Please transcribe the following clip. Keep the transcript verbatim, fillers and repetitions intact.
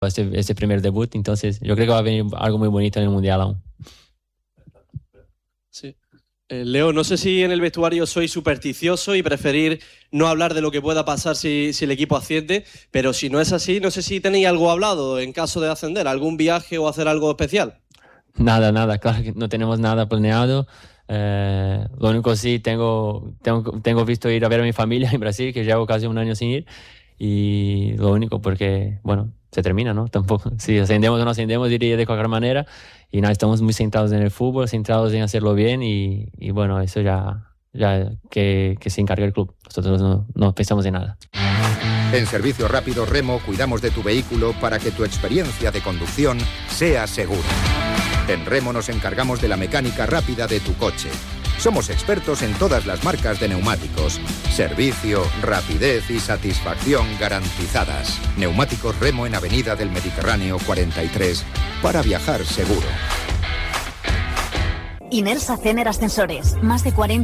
este, este primer debut, entonces yo creo que va a venir algo muy bonito en el Mundial aún. Sí. Eh, Leo, no sé si en el vestuario sois supersticioso y preferir no hablar de lo que pueda pasar si, si el equipo asciende, pero si no es así, no sé si tenéis algo hablado en caso de ascender, algún viaje o hacer algo especial. Nada, nada, claro que no tenemos nada planeado. Eh, lo único sí, tengo, tengo, tengo visto ir a ver a mi familia en Brasil, que llevo casi un año sin ir. Y lo único porque, bueno, se termina, ¿no? Tampoco, si ascendemos o no ascendemos, diría de cualquier manera. Y nada, estamos muy centrados en el fútbol, centrados en hacerlo bien y, y bueno, eso ya, ya que, que se encargue el club. Nosotros no, no pensamos en nada. En Servicio Rápido Remo cuidamos de tu vehículo para que tu experiencia de conducción sea segura. En Remo nos encargamos de la mecánica rápida de tu coche. Somos expertos en todas las marcas de neumáticos. Servicio, rapidez y satisfacción garantizadas. Neumáticos Remo en Avenida del Mediterráneo cuarenta y tres. Para viajar seguro. Inersa Cener Ascensores. Más de cuarenta